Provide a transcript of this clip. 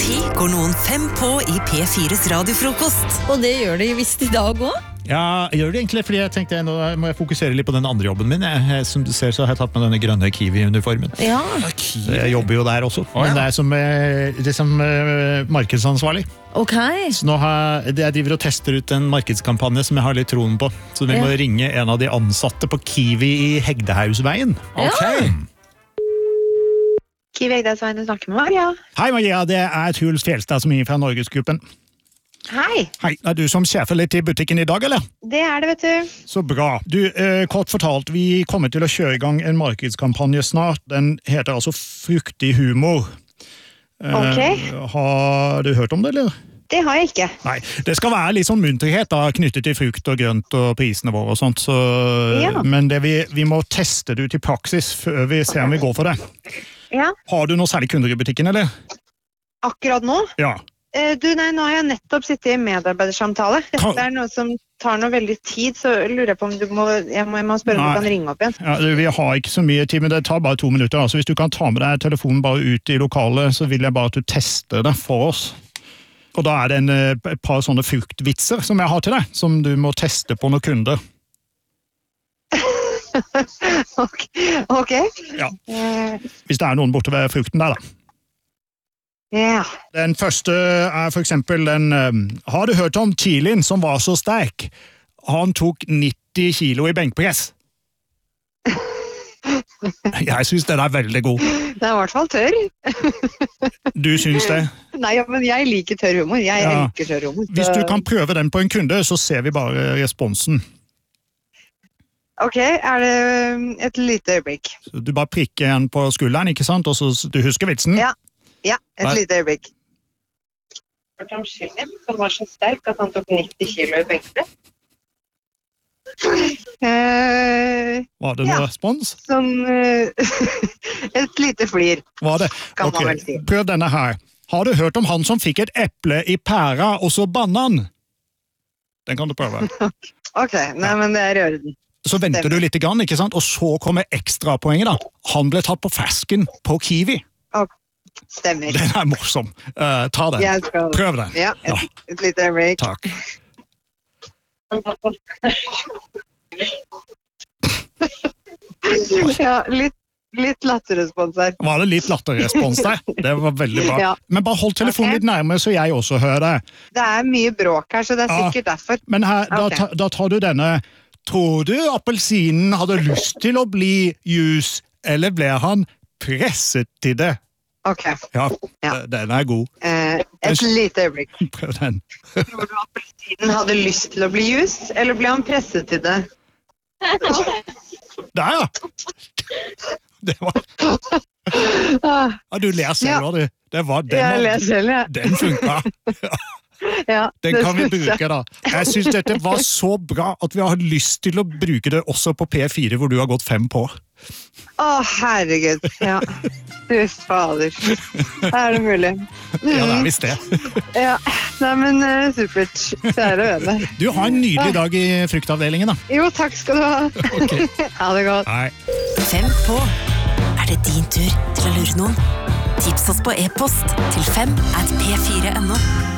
10 går noen 5 på i P4s radiofrokost. Og det gjør de visst I dag også? Ja, jeg gjør det egentlig, fordi jeg tenkte nå må jeg fokusere litt på den andre jobben min. Som du ser så har jeg tatt med denne grønne Kiwi-uniformen. Ja. Jeg jobber jo der også, men det som markedsansvarlig. Ok. Så nå jeg driver og tester ut en markedskampanje som jeg har litt troen på. Så vi må ringe en av de ansatte på Kiwi I Hegdehausveien. Ok. Kiwi Hegdehausveien, du snakker med Maria. Hei Maria, det Truls Fjellstad som fra Norgesgruppen. Hei. Hei, du som sjefer litt I butikken I dag, eller? Det det, vet du. Så bra. Du, kort fortalt, vi kommer til å kjøre I gang en markedskampanje snart. Den heter altså Fruktig humor. Ok. Har du hørt om det, eller? Det har jeg ikke. Nei, det skal være litt sånn munterhet da, knyttet til frukt og grønt og prisene våre og sånt. Så, men vi må teste det ut I praksis før vi ser om vi går for det. Ja. Har du noe særlig kunder I butikken, eller? Akkurat nå? Ja. Nå har jeg nettopp sittet I medarbeidersamtale. Dette noe som tar noe veldig tid, så lurer jeg på om jeg må spørre om du kan ringe opp igjen. Ja, vi har ikke så mye tid, men det tar bare 2 minutter. Altså, hvis du kan ta med deg telefonen bare ut I lokalet, så vil jeg bare at du tester det for oss. Og da det et par sånne fruktvitser som jeg har til deg, som du må teste på noen kunder. Ok. Ja. Hvis det noen borte ved frukten der da. Ja. Den første for eksempel den har du hørt om Chilin som var så sterk? Han tok 90 kilo I benkpress. Jeg synes den veldig god. Det I hvert fall tørr. Du synes det? Nei, men jeg liker tørr humor. Jeg elsker tørr humor. Hvis du kan prøve den på en kunde, så ser vi bare responsen. Ok, det et lite øyeblikk? Så du bare prikker en på skulderen, ikke sant? Og så du husker vitsen? Ja, et lite øyeblikk. Hørt om Chilin, som var så sterk at han tok 90 kilo I benkpress? Var det noe respons? Sånn et lite flir. Var det? Kan man vel si. Prøv denne her. Har du hørt om han som fikk et eple I pæra, og så banna han? Den kan du prøve. Ok, nei, men det I orden. Så venter du litt grann, ikke sant? Og så kommer ekstra poenget da. Han ble tatt på fersken på Kiwi. Stemmer. Den morsom. Ta den. Prøv den. Ja, et lite øyeblikk. Takk. Ja, litt latterrespons her. Var det litt latterrespons der? Det var veldig bra. Ja. Men bare hold telefonen litt nærmere, så jeg også hører det. Det mye bråk her, så det sikkert derfor. Men her, da tar du denne. Tror du appelsinen hadde lyst til å bli jus, eller ble han presset til det? Ok. Ja, den god. Et lite øyeblikk. Prøv den. Tror du appelsinen hadde lyst til å bli jus, eller ble han presset til det? Der, ja! Det var... Ja, du ler selv, var det? Jeg ler selv, ja. Den funket. Ja, den kan vi bruke da. Jeg synes dette var så bra at vi har lyst til å bruke det også på P4 hvor du har gått 5 på. Herregud, ja. Just fader. Det mulig? Ja, det visst det. Ja, nei, men supert. Kjære venner. Du har en nydelig dag I fruktavdelingen da. Jo, takk skal du ha. Okay. Ha det godt. Hei. 5 på. Det din tur til å lure noen? Tips oss på e-post til 5@p4.no.